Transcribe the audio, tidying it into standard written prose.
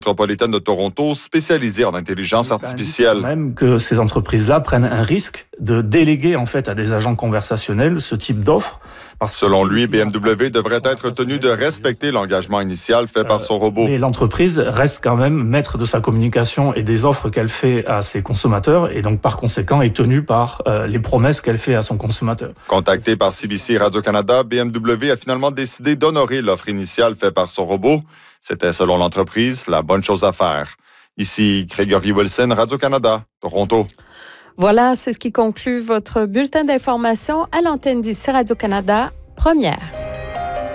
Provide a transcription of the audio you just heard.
métropolitaine de Toronto spécialisée en intelligence artificielle. Même que ces entreprises-là prennent un risque de déléguer en fait à des agents conversationnels ce type d'offre. Selon lui, BMW devrait être tenu de respecter l'engagement initial fait par son robot. Mais l'entreprise reste quand même maître de sa communication et des offres qu'elle fait à ses consommateurs et donc par conséquent est tenue par les promesses qu'elle fait à son consommateur. Contacté par CBC Radio-Canada, BMW a finalement décidé d'honorer l'offre initiale faite par son robot. C'était, selon l'entreprise, la bonne chose à faire. Ici, Gregory Wilson, Radio-Canada, Toronto. Voilà, c'est ce qui conclut votre bulletin d'information à l'antenne d'ici Radio-Canada, première.